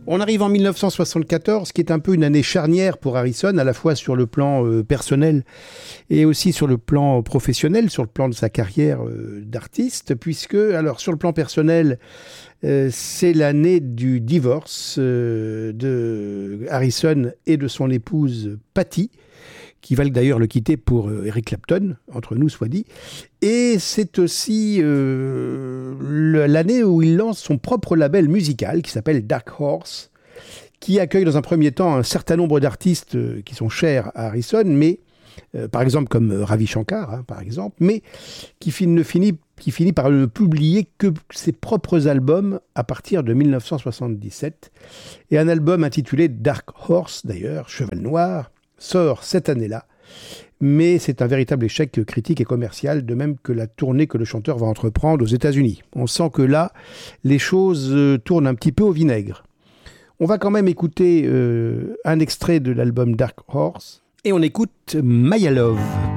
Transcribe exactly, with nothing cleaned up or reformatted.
On arrive en mille neuf cent soixante-quatorze, qui est un peu une année charnière pour Harrison, à la fois sur le plan euh, personnel et aussi sur le plan professionnel, sur le plan de sa carrière euh, d'artiste, puisque, alors sur le plan personnel, euh, c'est l'année du divorce euh, de Harrison et de son épouse Patty, qui va d'ailleurs le quitter pour euh, Eric Clapton, entre nous soit dit. Et c'est aussi euh, le, l'année où il lance son propre label musical qui s'appelle Dark Horse, qui accueille dans un premier temps un certain nombre d'artistes euh, qui sont chers à Harrison, mais euh, par exemple comme euh, Ravi Shankar, hein, par exemple, mais qui, fin, ne finit, qui finit par ne publier que ses propres albums à partir de mille neuf cent soixante-dix-sept. Et un album intitulé Dark Horse, d'ailleurs, Cheval Noir, sort cette année-là, mais c'est un véritable échec critique et commercial, de même que la tournée que le chanteur va entreprendre aux États-Unis. On sent que là, les choses euh, tournent un petit peu au vinaigre. On va quand même écouter euh, un extrait de l'album Dark Horse, et on écoute Maya Love.